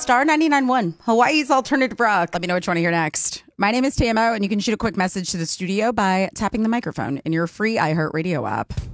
Star 99.1, Hawaii's alternative rock. Let me know what you want to hear next. My name is Tamo, and you can shoot a quick message to the studio by tapping the microphone in your free iHeartRadio app.